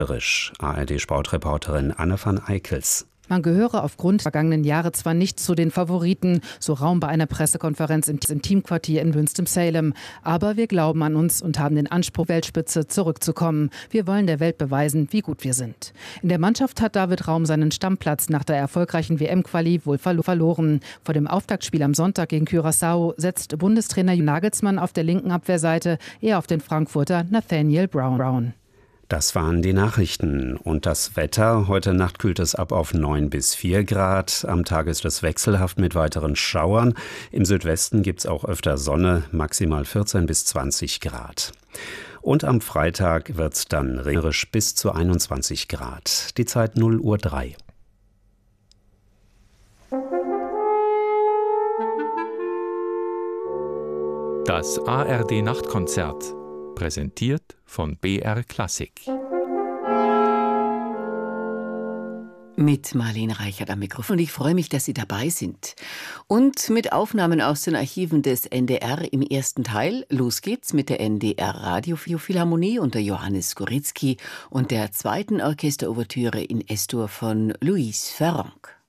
ARD-Sportreporterin Anne van Eickels. Man gehöre aufgrund der vergangenen Jahre zwar nicht zu den Favoriten, so Raum bei einer Pressekonferenz im Teamquartier in Winston-Salem, aber wir glauben an uns und haben den Anspruch, Weltspitze zurückzukommen. Wir wollen der Welt beweisen, wie gut wir sind. In der Mannschaft hat David Raum seinen Stammplatz nach der erfolgreichen WM-Quali wohl verloren. Vor dem Auftaktspiel am Sonntag gegen Curaçao setzt Bundestrainer Nagelsmann auf der linken Abwehrseite eher auf den Frankfurter Nathaniel Brown. Das waren die Nachrichten. Und das Wetter. Heute Nacht kühlt es ab auf 9 bis 4 Grad. Am Tag ist es wechselhaft mit weiteren Schauern. Im Südwesten gibt es auch öfter Sonne, maximal 14 bis 20 Grad. Und am Freitag wird es dann regnerisch bis zu 21 Grad. Die Zeit 0:03 Uhr. Das ARD-Nachtkonzert. Präsentiert von BR Klassik. Mit Marlene Reichert am Mikrofon. Ich freue mich, dass Sie dabei sind. Und mit Aufnahmen aus den Archiven des NDR im ersten Teil. Los geht's mit der NDR Radiophilharmonie unter Johannes Skoritzky und der zweiten Orchesterouvertüre in S-Dur von Louis Ferrand.